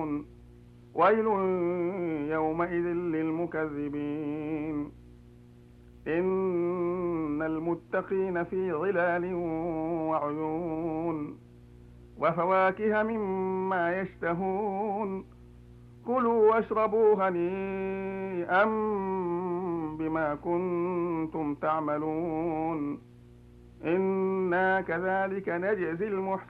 ويل يومئذ للمكذبين إن المتقين في ظلال وعيون وفواكه مما يشتهون كلوا واشربوا هنيئا بما كنتم تعملون إنا كذلك نجزي المحسنين